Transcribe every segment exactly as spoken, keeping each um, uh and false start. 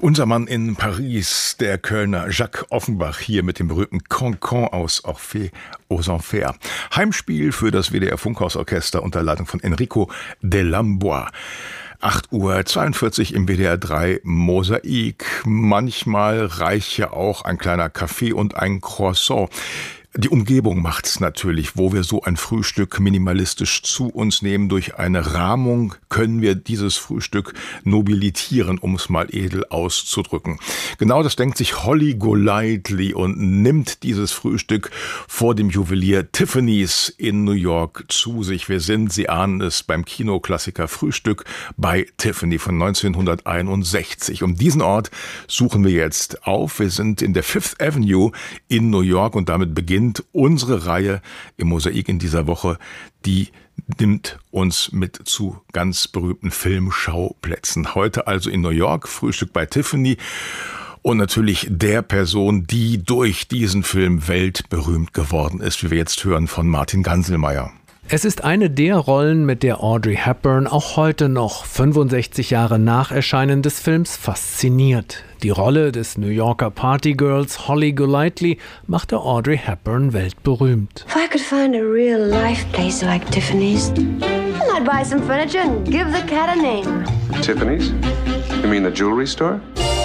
Unser Mann in Paris, der Kölner Jacques Offenbach, hier mit dem berühmten Cancan aus Orphée aux Enfers. Heimspiel für das W D R-Funkhausorchester unter Leitung von Enrico Delambois. acht Uhr zweiundvierzig im W D R drei Mosaik. Manchmal reicht ja auch ein kleiner Kaffee und ein Croissant. Die Umgebung macht's natürlich, wo wir so ein Frühstück minimalistisch zu uns nehmen. Durch eine Rahmung können wir dieses Frühstück nobilitieren, um es mal edel auszudrücken. Genau das denkt sich Holly Golightly und nimmt dieses Frühstück vor dem Juwelier Tiffany's in New York zu sich. Wir sind, Sie ahnen es, beim Kinoklassiker Frühstück bei Tiffany von neunzehnhunderteinundsechzig. Um diesen Ort suchen wir jetzt auf. Wir sind in der Fifth Avenue in New York und damit beginnt unsere Reihe im Mosaik in dieser Woche, die nimmt uns mit zu ganz berühmten Filmschauplätzen. Heute also in New York, Frühstück bei Tiffany und natürlich der Person, die durch diesen Film weltberühmt geworden ist, wie wir jetzt hören von Martin Ganselmeier. Es ist eine der Rollen, mit der Audrey Hepburn auch heute noch, fünfundsechzig Jahre nach Erscheinen des Films, fasziniert. Die Rolle des New Yorker Partygirls Holly Golightly machte Audrey Hepburn weltberühmt. If I could find a real-life place like Tiffany's, I'd buy some furniture and give the cat a name. Tiffany's? You mean the jewelry store?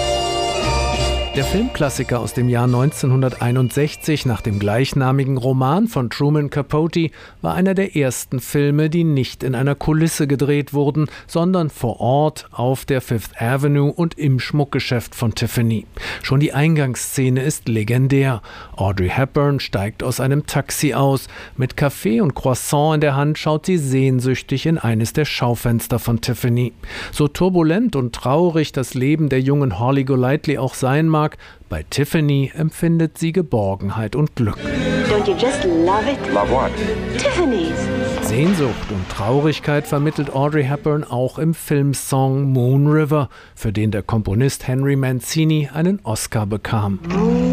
Der Filmklassiker aus dem Jahr neunzehnhunderteinundsechzig nach dem gleichnamigen Roman von Truman Capote war einer der ersten Filme, die nicht in einer Kulisse gedreht wurden, sondern vor Ort auf der Fifth Avenue und im Schmuckgeschäft von Tiffany. Schon die Eingangsszene ist legendär. Audrey Hepburn steigt aus einem Taxi aus. Mit Kaffee und Croissant in der Hand schaut sie sehnsüchtig in eines der Schaufenster von Tiffany. So turbulent und traurig das Leben der jungen Holly Golightly auch sein mag, bei Tiffany empfindet sie Geborgenheit und Glück. Don't you just love it? Love what? Tiffany's. Sehnsucht und Traurigkeit vermittelt Audrey Hepburn auch im Filmsong Moon River, für den der Komponist Henry Mancini einen Oscar bekam.